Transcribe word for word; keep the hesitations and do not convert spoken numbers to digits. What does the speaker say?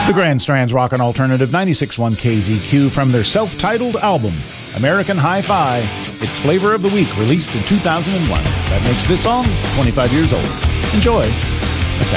The Grand Strands Rock and Alternative ninety-six point one K Z Q from their self-titled album, American Hi-Fi. It's Flavor of the Week, released in two thousand one. That makes this song twenty-five years old. Enjoy.